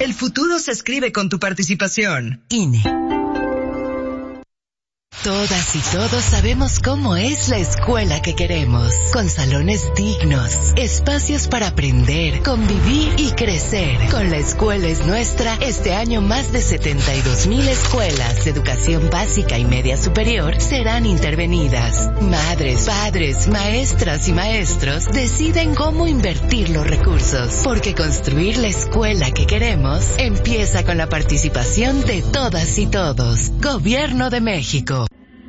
El futuro se escribe con tu participación. INE. Todas y todos sabemos cómo es la escuela que queremos, con salones dignos, espacios para aprender, convivir y crecer. Con La Escuela es Nuestra, este año más de 72,000 escuelas de educación básica y media superior serán intervenidas. Madres, padres, maestras y maestros deciden cómo invertir los recursos, porque construir la escuela que queremos empieza con la participación de todas y todos. Gobierno de México.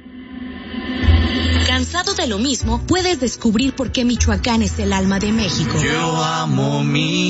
¿Cansado de lo mismo? Puedes descubrir por qué Michoacán es el alma de México. Yo amo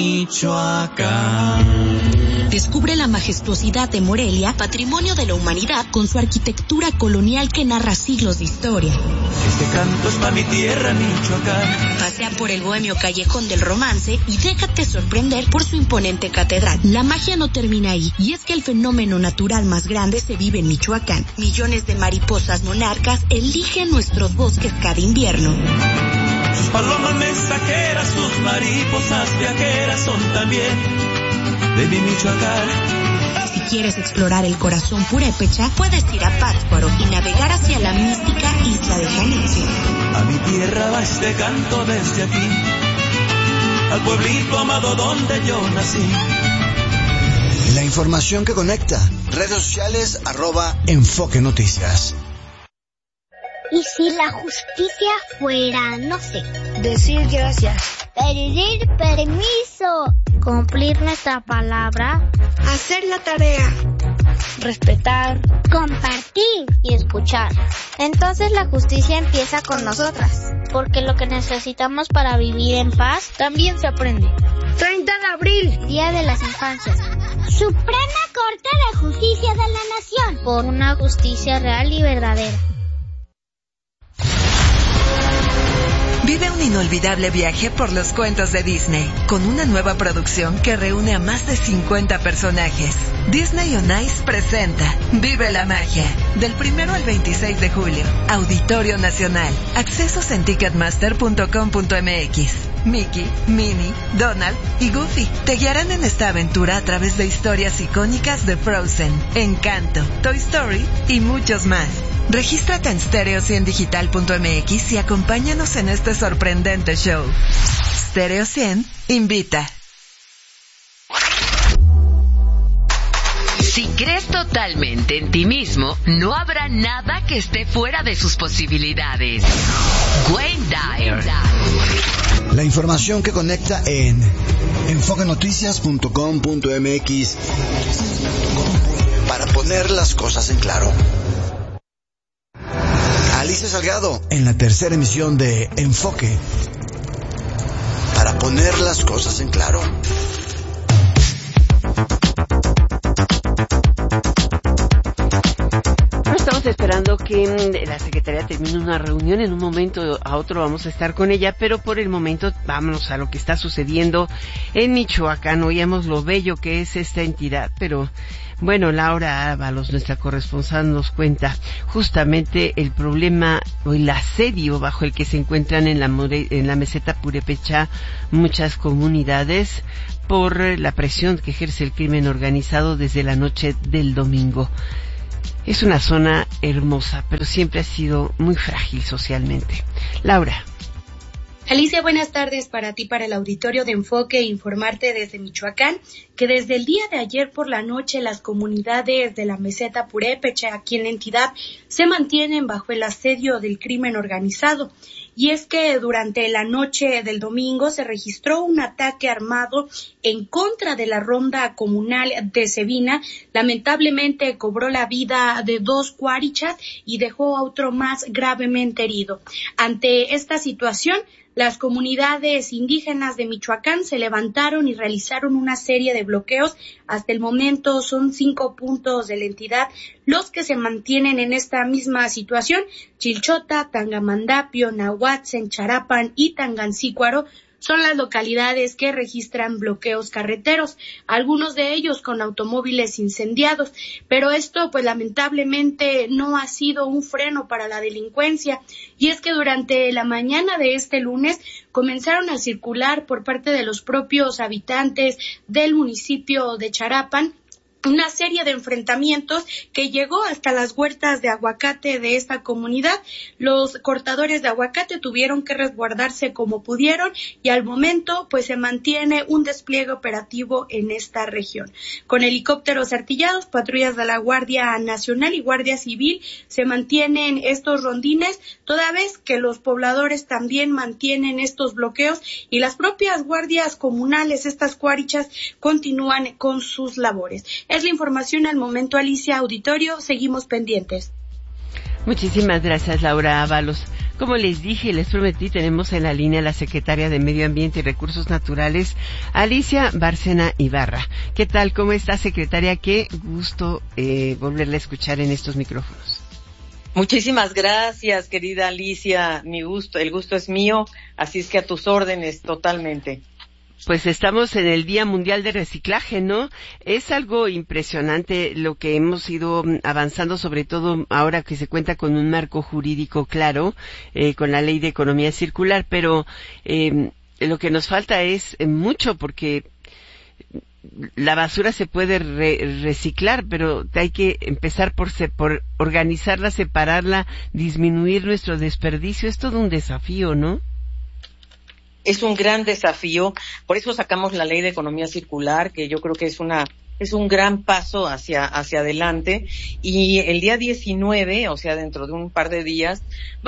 Michoacán. Descubre la majestuosidad de Morelia, patrimonio de la humanidad, con su arquitectura colonial que narra siglos de historia. Este canto es para mi tierra, Michoacán. Pasea por el bohemio callejón del romance y déjate sorprender por su imponente catedral. La magia no termina ahí, y es que el fenómeno natural más grande se vive en Michoacán. Millones de mariposas monarcas eligen nuestros bosques cada invierno. Sus palomas mensajeras, sus mariposas viajeras son también de mi Michoacán. Si quieres explorar el corazón purépecha, puedes ir a Pátzcuaro y navegar hacia la mística isla de Janitzio. A mi tierra va este canto desde aquí, al pueblito amado donde yo nací. La información que conecta. Redes sociales @Enfoque Noticias. ¿Y si la justicia fuera, no sé, decir gracias, pedir permiso, cumplir nuestra palabra, hacer la tarea, respetar, compartir y escuchar? Entonces la justicia empieza con nosotras, porque lo que necesitamos para vivir en paz también se aprende. 30 de abril, Día de las Infancias. Suprema Corte de Justicia de la Nación, por una justicia real y verdadera. Vive un inolvidable viaje por los cuentos de Disney, con una nueva producción que reúne a más de 50 personajes. Disney on Ice presenta Vive la Magia, del 1 al 26 de julio. Auditorio Nacional. Accesos en ticketmaster.com.mx. Mickey, Minnie, Donald y Goofy te guiarán en esta aventura a través de historias icónicas de Frozen, Encanto, Toy Story y muchos más. Regístrate en stereo100digital.mx y acompáñanos en este sorprendente show. Stereo 100 invita. Si crees totalmente en ti mismo, no habrá nada que esté fuera de sus posibilidades. Wayne Dyer. La información que conecta en enfoquenoticias.com.mx, para poner las cosas en claro. Alicia Salgado en la tercera emisión de Enfoque, para poner las cosas en claro. Estamos esperando que la Secretaría termine una reunión. En un momento a otro vamos a estar con ella, pero por el momento vámonos a lo que está sucediendo en Michoacán. Oíamos lo bello que es esta entidad, pero bueno, Laura Ábalos, nuestra corresponsal, nos cuenta justamente el problema o el asedio bajo el que se encuentran en la meseta purépecha muchas comunidades por la presión que ejerce el crimen organizado desde la noche del domingo. Es una zona hermosa, pero siempre ha sido muy frágil socialmente. Laura. Alicia, buenas tardes para ti, para el auditorio de Enfoque, informarte desde Michoacán que desde el día de ayer por la noche las comunidades de la meseta purépecha aquí en la entidad se mantienen bajo el asedio del crimen organizado. Y es que durante la noche del domingo se registró un ataque armado en contra de la ronda comunal de Cebina. Lamentablemente cobró la vida de 2 cuarichas y dejó a otro más gravemente herido. Ante esta situación, las comunidades indígenas de Michoacán se levantaron y realizaron una serie de bloqueos. Hasta el momento son 5 puntos de la entidad los que se mantienen en esta misma situación. Chilchota, Tangamandapio, Nahuatzen, Charapan y Tangancícuaro son las localidades que registran bloqueos carreteros, algunos de ellos con automóviles incendiados, pero esto pues lamentablemente no ha sido un freno para la delincuencia, y es que durante la mañana de este lunes comenzaron a circular por parte de los propios habitantes del municipio de Charapan una serie de enfrentamientos que llegó hasta las huertas de aguacate de esta comunidad. Los cortadores de aguacate tuvieron que resguardarse como pudieron y al momento pues se mantiene un despliegue operativo en esta región. Con helicópteros artillados, patrullas de la Guardia Nacional y Guardia Civil se mantienen estos rondines, toda vez que los pobladores también mantienen estos bloqueos y las propias guardias comunales, estas cuarichas, continúan con sus labores. Es la información al momento, Alicia. Auditorio, seguimos pendientes. Muchísimas gracias, Laura Ábalos. Como les dije y les prometí, tenemos en la línea a la secretaria de Medio Ambiente y Recursos Naturales, Alicia Bárcena Ibarra. ¿Qué tal? ¿Cómo está, secretaria? Qué gusto volverla a escuchar en estos micrófonos. Muchísimas gracias, querida Alicia. El gusto es mío, así es que a tus órdenes totalmente. Pues estamos en el Día Mundial de Reciclaje, ¿no? Es algo impresionante lo que hemos ido avanzando, sobre todo ahora que se cuenta con un marco jurídico claro, con la Ley de Economía Circular, pero lo que nos falta es mucho, porque la basura se puede reciclar, pero hay que empezar por organizarla, separarla, disminuir nuestro desperdicio. Es todo un desafío, ¿no? Es un gran desafío, por eso sacamos la Ley de Economía Circular, que yo creo que es un gran paso hacia adelante, y el día 19, o sea, dentro de un par de días,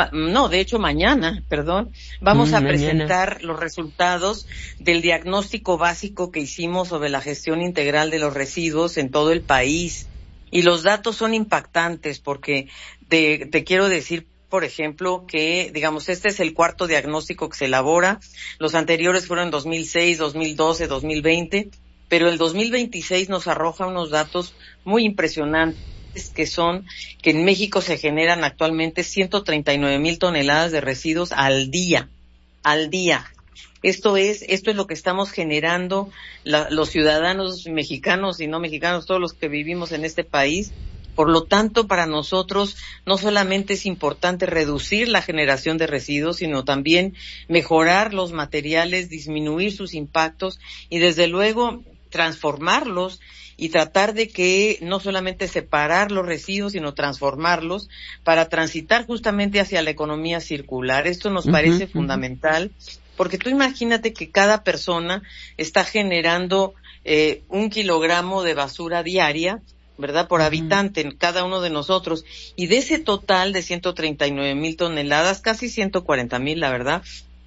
mañana, vamos a presentar los resultados del diagnóstico básico que hicimos sobre la gestión integral de los residuos en todo el país, y los datos son impactantes, porque te quiero decir, por ejemplo, que, digamos, este es el cuarto diagnóstico que se elabora. Los anteriores fueron en 2006, 2012, 2020, pero el 2026 nos arroja unos datos muy impresionantes, que son que en México se generan actualmente 139,000 toneladas de residuos al día. Esto es lo que estamos generando los ciudadanos mexicanos y no mexicanos, todos los que vivimos en este país. Por lo tanto, para nosotros no solamente es importante reducir la generación de residuos, sino también mejorar los materiales, disminuir sus impactos y, desde luego, transformarlos y tratar de que no solamente separar los residuos, sino transformarlos para transitar justamente hacia la economía circular. Esto nos parece fundamental, porque tú imagínate que cada persona está generando 1 kilogramo de basura diaria, ¿verdad? Por habitante, en cada uno de nosotros. Y de ese total de 139,000 toneladas, casi 140,000, la verdad,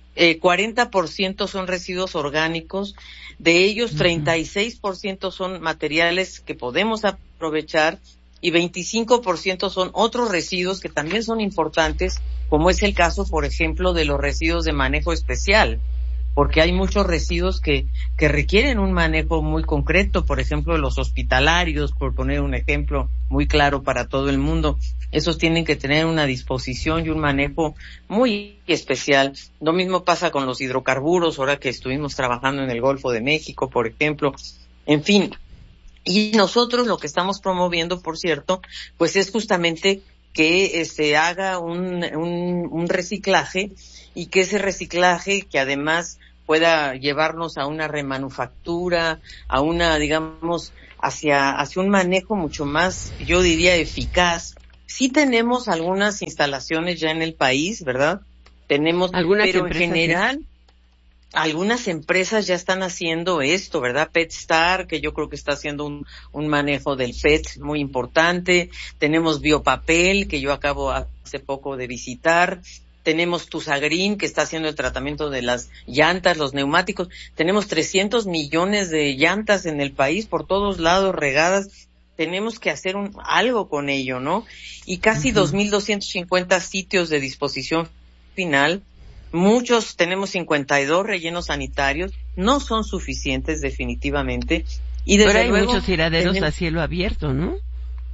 40% son residuos orgánicos. De ellos, 36% son materiales que podemos aprovechar y 25% son otros residuos que también son importantes, como es el caso, por ejemplo, de los residuos de manejo especial, porque hay muchos residuos que requieren un manejo muy concreto, por ejemplo, los hospitalarios, por poner un ejemplo muy claro para todo el mundo. Esos tienen que tener una disposición y un manejo muy especial. Lo mismo pasa con los hidrocarburos, ahora que estuvimos trabajando en el Golfo de México, por ejemplo. En fin, y nosotros lo que estamos promoviendo, por cierto, pues es justamente que se haga un reciclaje, y que ese reciclaje, que además pueda llevarnos a una remanufactura, a una, digamos, hacia un manejo mucho más, yo diría, eficaz. Sí tenemos algunas instalaciones ya en el país, ¿verdad? Tenemos, pero en general, algunas empresas ya están haciendo esto, ¿verdad? PetStar, que yo creo que está haciendo un manejo del PET muy importante. Tenemos Biopapel, que yo acabo hace poco de visitar. Tenemos Tusagrin, que está haciendo el tratamiento de las llantas, los neumáticos. Tenemos 300 millones de llantas en el país, por todos lados regadas. Tenemos que hacer algo con ello, ¿no? Y casi 2,250 sitios de disposición final. Muchos, tenemos 52 rellenos sanitarios. No son suficientes, definitivamente. Y desde Pero hay luego, muchos tiraderos a cielo abierto, ¿no?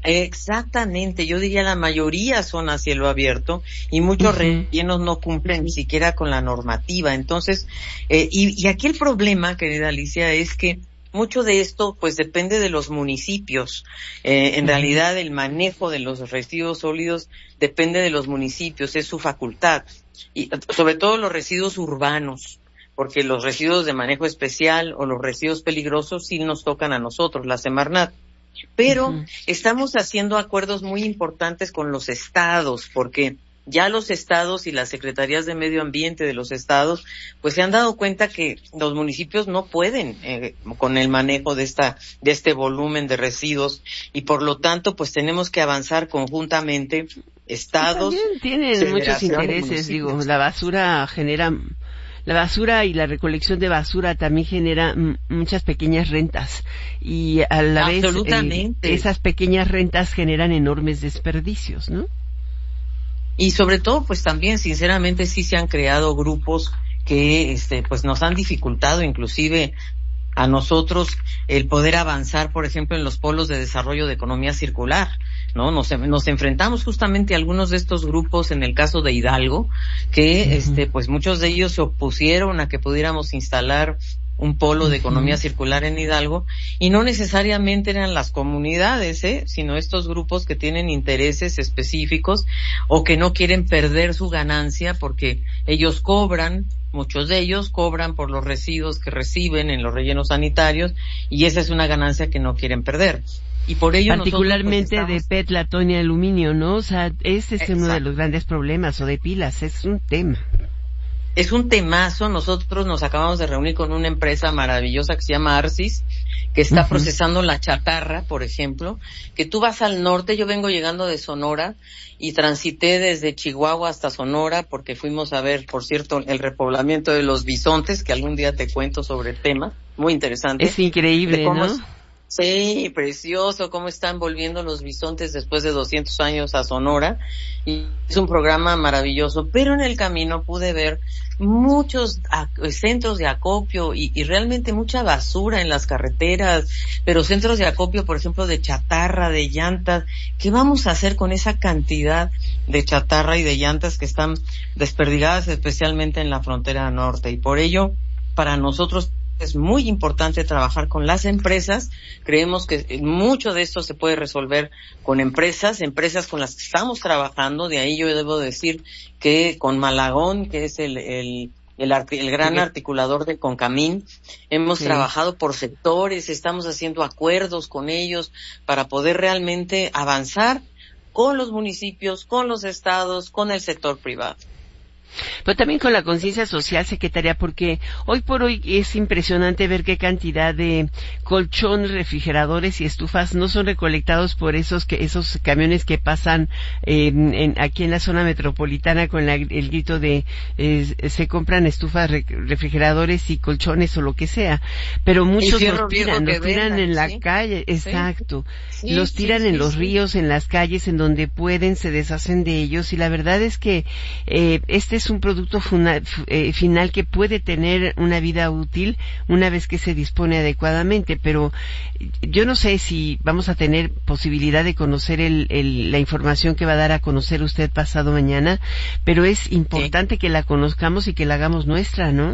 Exactamente, yo diría la mayoría son a cielo abierto y muchos rellenos no cumplen ni siquiera con la normativa. Entonces, y aquí el problema, querida Alicia, es que mucho de esto pues depende de los municipios. En realidad el manejo de los residuos sólidos depende de los municipios, es su facultad. Y sobre todo los residuos urbanos, porque los residuos de manejo especial o los residuos peligrosos sí nos tocan a nosotros, la Semarnat. Pero estamos haciendo acuerdos muy importantes con los estados, porque ya los estados y las secretarías de medio ambiente de los estados pues se han dado cuenta que los municipios no pueden con el manejo de este volumen de residuos, y por lo tanto pues tenemos que avanzar conjuntamente estados. También tienen muchos intereses, digo, la basura y la recolección de basura también genera muchas pequeñas rentas, y a la vez esas pequeñas rentas generan enormes desperdicios, ¿no? Y sobre todo, pues también, sinceramente, sí se han creado grupos que, pues nos han dificultado, inclusive a nosotros, el poder avanzar, por ejemplo, en los polos de desarrollo de economía circular, ¿no? Nos enfrentamos justamente a algunos de estos grupos en el caso de Hidalgo, que, pues muchos de ellos se opusieron a que pudiéramos instalar un polo de economía circular en Hidalgo, y no necesariamente eran las comunidades, sino estos grupos que tienen intereses específicos o que no quieren perder su ganancia, porque ellos cobran, muchos de ellos cobran por los residuos que reciben en los rellenos sanitarios, y esa es una ganancia que no quieren perder. Y por ello particularmente nosotros, pues, de PET, latón y aluminio, ¿no? O sea, ese es uno de los grandes problemas, o de pilas, es un tema. Es un temazo. Nosotros nos acabamos de reunir con una empresa maravillosa que se llama Arcis, que está procesando la chatarra, por ejemplo, que tú vas al norte. Yo vengo llegando de Sonora y transité desde Chihuahua hasta Sonora porque fuimos a ver, por cierto, el repoblamiento de los bisontes, que algún día te cuento sobre el tema, muy interesante. Es increíble, ¿no? Sí, precioso, cómo están volviendo los bisontes después de 200 años a Sonora, y es un programa maravilloso, pero en el camino pude ver muchos centros de acopio y realmente mucha basura en las carreteras, pero centros de acopio, por ejemplo, de chatarra, de llantas. ¿Qué vamos a hacer con esa cantidad de chatarra y de llantas que están desperdigadas, especialmente en la frontera norte? Y por ello, para nosotros es muy importante trabajar con las empresas. Creemos que mucho de esto se puede resolver con empresas con las que estamos trabajando. De ahí yo debo decir que con Malagón, que es el gran articulador de Concamín, hemos trabajado por sectores, estamos haciendo acuerdos con ellos para poder realmente avanzar con los municipios, con los estados, con el sector privado. Pero también con la conciencia social, secretaria, porque hoy por hoy es impresionante ver qué cantidad de colchones, refrigeradores y estufas no son recolectados por esos camiones que pasan aquí en la zona metropolitana con el grito de se compran estufas, refrigeradores y colchones o lo que sea, pero muchos los tiran en la calle, exacto, los tiran en los ríos, en las calles, en donde pueden, se deshacen de ellos, y la verdad es que este es un producto final que puede tener una vida útil una vez que se dispone adecuadamente, pero yo no sé si vamos a tener posibilidad de conocer la información que va a dar a conocer usted pasado mañana, pero es importante que la conozcamos y que la hagamos nuestra, ¿no?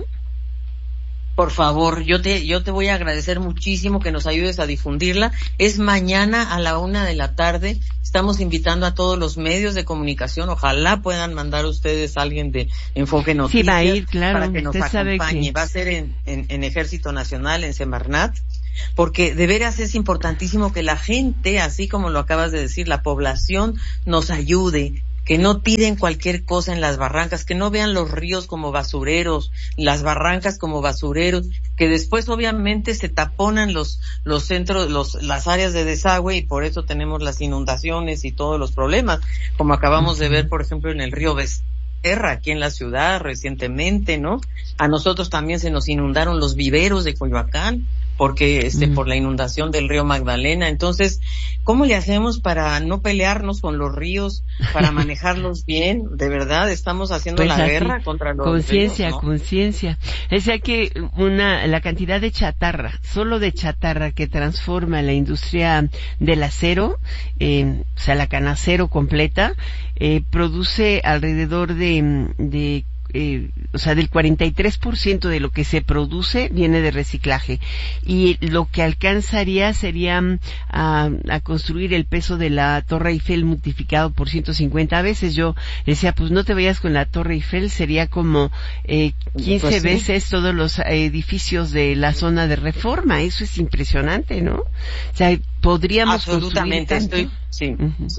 Por favor, yo te voy a agradecer muchísimo que nos ayudes a difundirla. Es mañana a la 1:00 p.m. Estamos invitando a todos los medios de comunicación. Ojalá puedan mandar ustedes a alguien de Enfoque Noticias. Sí, va a ir, claro. Para que nos acompañe. Va a ser en Ejército Nacional, en Semarnat, porque de veras es importantísimo que la gente, así como lo acabas de decir, la población nos ayude, que no tiren cualquier cosa en las barrancas, que no vean los ríos como basureros, las barrancas como basureros, que después obviamente se taponan los centros, las áreas de desagüe, y por eso tenemos las inundaciones y todos los problemas, como acabamos de ver, por ejemplo, en el río Becerra, aquí en la ciudad recientemente, ¿no? A nosotros también se nos inundaron los viveros de Coyoacán, porque por la inundación del río Magdalena. Entonces, ¿cómo le hacemos para no pelearnos con los ríos, para manejarlos bien? De verdad, estamos haciendo la guerra contra los ríos, ¿no? Conciencia. O sea que la cantidad de chatarra, solo de chatarra que transforma la industria del acero, o sea, la canacero completa, produce alrededor o sea, del 43% de lo que se produce viene de reciclaje, y lo que alcanzaría sería a construir el peso de la Torre Eiffel multiplicado por 150 veces. Yo decía, pues no te vayas con la Torre Eiffel, sería como 15 veces todos los edificios de la zona de Reforma. Eso es impresionante, ¿no? O sea, podríamos absolutamente construir tanto. sí.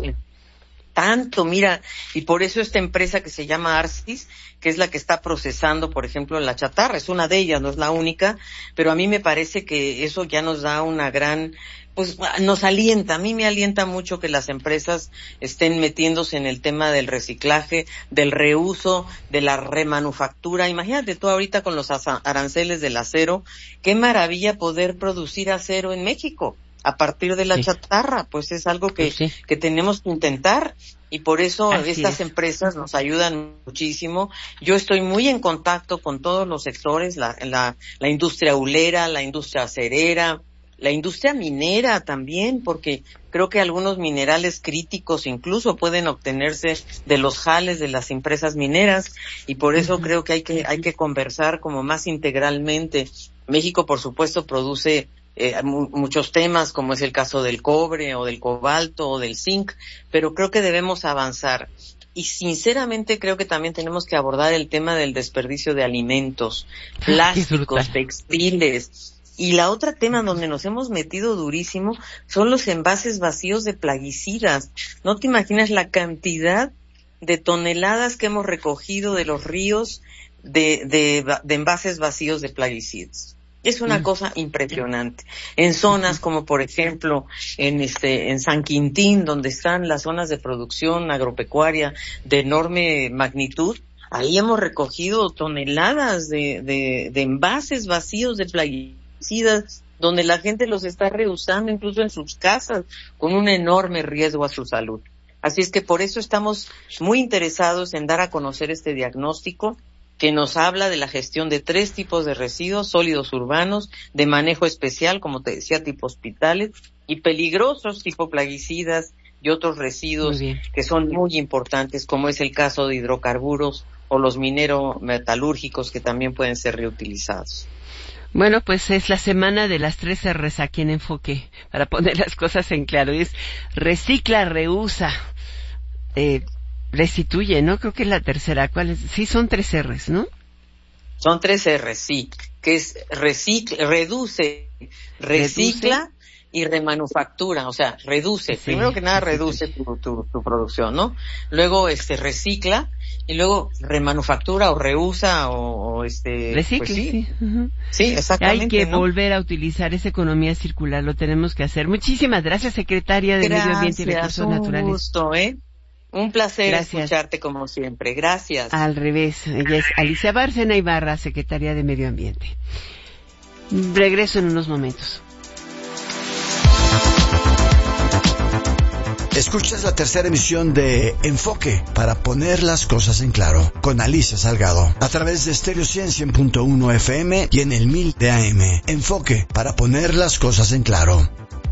Tanto, mira, y por eso esta empresa que se llama Arcis, que es la que está procesando, por ejemplo, la chatarra, es una de ellas, no es la única, pero a mí me parece que eso ya nos da una gran, pues nos alienta, a mí me alienta mucho que las empresas estén metiéndose en el tema del reciclaje, del reuso, de la remanufactura. Imagínate tú ahorita con los aranceles del acero, qué maravilla poder producir acero en México a partir de la chatarra, pues es algo que tenemos que intentar, y por eso estas empresas nos ayudan muchísimo. Yo estoy muy en contacto con todos los sectores, la industria hulera, la industria acerera, la industria minera también, porque creo que algunos minerales críticos incluso pueden obtenerse de los jales de las empresas mineras, y por eso creo que hay que conversar como más integralmente. México, por supuesto, produce muchos temas, como es el caso del cobre o del cobalto o del zinc, pero creo que debemos avanzar. Y sinceramente creo que también tenemos que abordar el tema del desperdicio de alimentos, plásticos, textiles. Y la otra tema donde nos hemos metido durísimo son los envases vacíos de plaguicidas. No te imaginas la cantidad de toneladas que hemos recogido de los ríos de envases vacíos de plaguicidas. Es una cosa impresionante. En zonas como, por ejemplo, en San Quintín, donde están las zonas de producción agropecuaria de enorme magnitud, ahí hemos recogido toneladas de envases vacíos de plaguicidas, donde la gente los está reusando incluso en sus casas, con un enorme riesgo a su salud. Así es que por eso estamos muy interesados en dar a conocer este diagnóstico, que nos habla de la gestión de 3 tipos de residuos sólidos urbanos, de manejo especial, como te decía, tipo hospitales, y peligrosos, tipo plaguicidas y otros residuos que son muy importantes, como es el caso de hidrocarburos o los minero-metalúrgicos, que también pueden ser reutilizados. Bueno, pues es la semana de las 3 R's aquí en Enfoque, para poner las cosas en claro. Es recicla, reusa, restituye, ¿no? Creo que es la tercera. ¿Cuál es? Sí, son 3 R's, ¿no? Son 3 R's, sí. Que es reduce, recicla y remanufactura. O sea, reduce. Sí, primero que nada, reduce tu producción, ¿no? Luego, recicla, y luego remanufactura o reusa o recicle, pues sí. Uh-huh. Sí, exactamente. Hay que volver a utilizar esa economía circular, lo tenemos que hacer. Muchísimas gracias, secretaria de Medio Ambiente y Recursos Naturales. Un gusto, Un placer escucharte como siempre. Gracias. Al revés. Ella es Alicia Bárcena Ibarra, secretaria de Medio Ambiente. Regreso en unos momentos. Escuchas la tercera emisión de Enfoque, para poner las cosas en claro, con Alicia Salgado, a través de Stereo 100.1 FM y en el 1000 de AM. Enfoque, para poner las cosas en claro.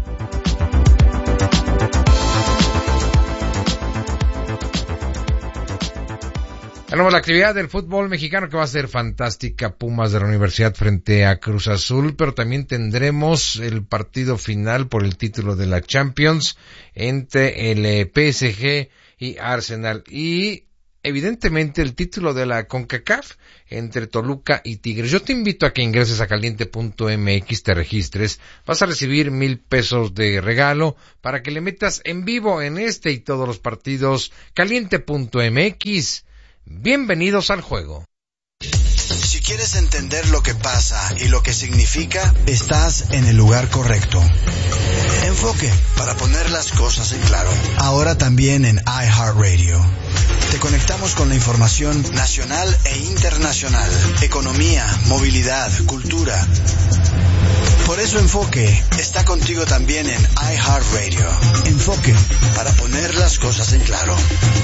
Tenemos la actividad del fútbol mexicano, que va a ser fantástica. Pumas de la Universidad frente a Cruz Azul, pero también tendremos el partido final por el título de la Champions entre el PSG y Arsenal, y evidentemente el título de la CONCACAF entre Toluca y Tigres. Yo te invito a que ingreses a caliente.mx, te registres, vas a recibir 1,000 pesos de regalo para que le metas en vivo en este y todos los partidos. Caliente.mx. Bienvenidos al juego. Si quieres entender lo que pasa y lo que significa, estás en el lugar correcto. Enfoque, para poner las cosas en claro. Ahora también en iHeartRadio. Te conectamos con la información nacional e internacional, economía, movilidad, cultura. Por Por eso Enfoque está contigo también en iHeartRadio. Enfoque, para poner las cosas en claro.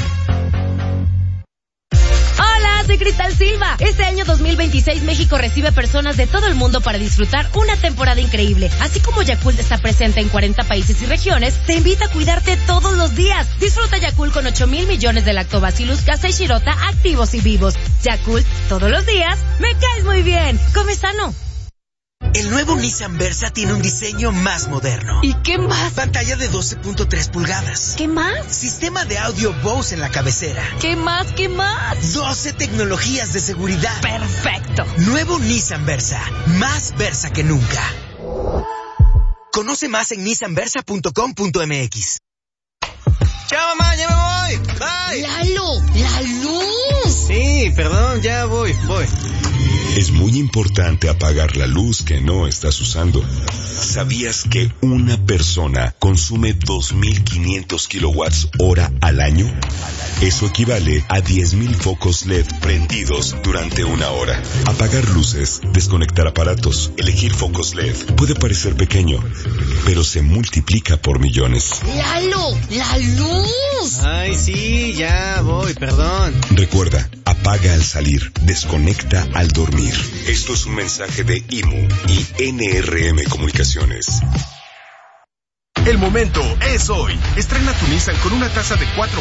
Hola, soy Cristal Silva. Este año 2026 México recibe personas de todo el mundo para disfrutar una temporada increíble. Así como Yakult está presente en 40 países y regiones, te invita a cuidarte todos los días. Disfruta Yakult con 8,000 millones de Lactobacillus casei shirota activos y vivos. Yakult, todos los días, me caes muy bien. Come sano. El nuevo Nissan Versa tiene un diseño más moderno. ¿Y qué más? Pantalla de 12.3 pulgadas. ¿Qué más? Sistema de audio Bose en la cabecera. ¿Qué más? ¿Qué más? 12 tecnologías de seguridad. ¡Perfecto! Nuevo Nissan Versa. Más Versa que nunca. Conoce más en nissanversa.com.mx. ¡Chao, mamá! ¡Ya me voy! ¡Bye! ¡Lalo! ¡La luz! Sí, perdón, ya voy. Es muy importante apagar la luz que no estás usando. ¿Sabías que una persona consume 2.500 kilowatts hora al año? Eso equivale a 10.000 focos LED prendidos durante una hora. Apagar luces, desconectar aparatos, elegir focos LED puede parecer pequeño, pero se multiplica por millones. ¡Lalo! ¡La luz! Ay, sí, ya voy, perdón. Recuerda, apaga al salir, desconecta al dormir. Esto es un mensaje de IMU y NRM Comunicaciones. El momento es hoy. Estrena tu Nissan con una tasa de 4.99%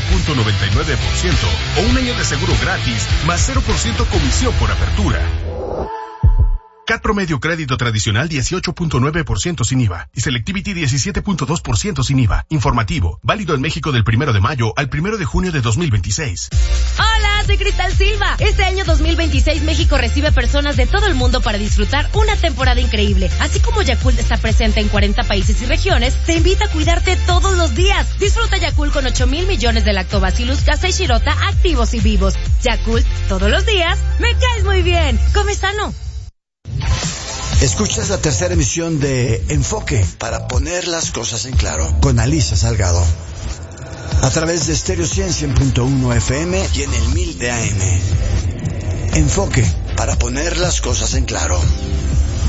o un año de seguro gratis más 0% comisión por apertura. CAT promedio crédito tradicional 18.9% sin IVA y Selectivity 17.2% sin IVA. Informativo, válido en México del 1 de mayo al 1 de junio de 2026. Hola, soy Cristal Silva. Este año 2026 México recibe personas de todo el mundo para disfrutar una temporada increíble. Así como Yakult está presente en 40 países y regiones, te invita a cuidarte todos los días. Disfruta Yakult con 8,000 millones de Lactobacillus casei shirota activos y vivos. Yakult, todos los días, me caes muy bien. Come sano. Escuchas la tercera emisión de Enfoque, para poner las cosas en claro, con Alicia Salgado. A través de Stereo 100.1 FM y en el 1000 de AM. Enfoque, para poner las cosas en claro.